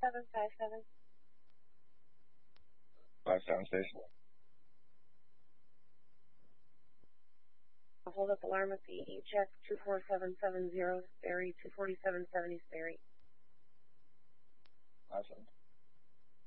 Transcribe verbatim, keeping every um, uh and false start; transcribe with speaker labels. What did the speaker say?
Speaker 1: seven five seven.
Speaker 2: Five seven station.
Speaker 1: Hold up alarm at the E check two four seven seven zero Sperry two forty seven seventy Sperry.
Speaker 2: Five seven.